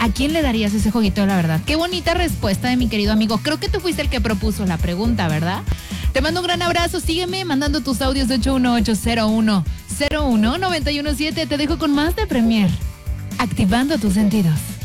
¿A quién le darías ese jueguito, la verdad? Qué bonita respuesta de mi querido amigo. Creo que tú fuiste el que propuso la pregunta, ¿verdad? Te mando un gran abrazo. Sígueme mandando tus audios de 81801-01917. Te dejo con más de Premier. Activando tus sentidos.